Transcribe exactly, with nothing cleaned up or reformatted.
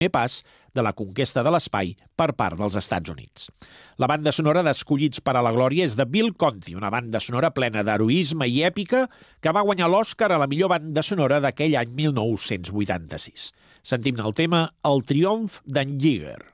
pas de la conquesta de l'espai per part dels Estats Units. La banda sonora d'Escollits per a la Glòria és de Bill Conti, una banda sonora plena d'heroisme i èpica que va guanyar l'Oscar a la millor banda sonora d'aquell any mil nou-cents vuitanta-sis. Sentim el tema El triomf d'en Llíger.